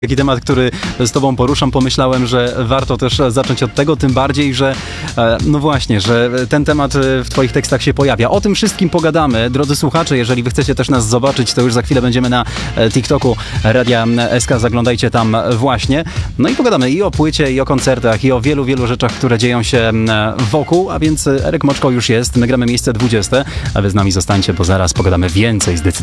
Taki temat, który z tobą poruszam, pomyślałem, że warto też zacząć od tego, tym bardziej, że no właśnie, że ten temat w twoich tekstach się pojawia. O tym wszystkim pogadamy. Drodzy słuchacze, jeżeli wy chcecie też nas zobaczyć, to już za chwilę będziemy na TikToku Radia SK, zaglądajcie tam właśnie. No i pogadamy i o płycie, i o koncertach, i o wielu, wielu rzeczach, które dzieją się wokół, a więc Erek Moczko już jest, my gramy miejsce 20, a wy z nami zostańcie, bo zaraz pogadamy więcej zdecydowanie.